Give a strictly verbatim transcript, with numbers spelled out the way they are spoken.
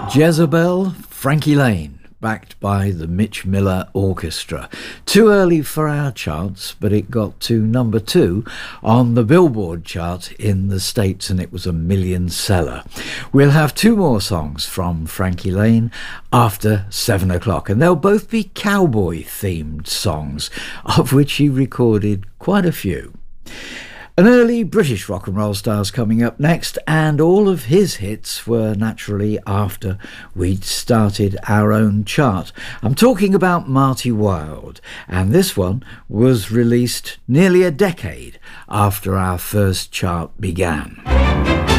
Jezebel, Frankie Lane, backed by the Mitch Miller Orchestra. Too early for our charts, but it got to number two on the Billboard chart in the States, and it was a million seller. We'll have two more songs from Frankie Lane after seven o'clock, and they'll both be cowboy-themed songs, of which he recorded quite a few. An early British rock and roll star's coming up next, and all of his hits were naturally after we'd started our own chart. I'm talking about Marty Wilde, and this one was released nearly a decade after our first chart began.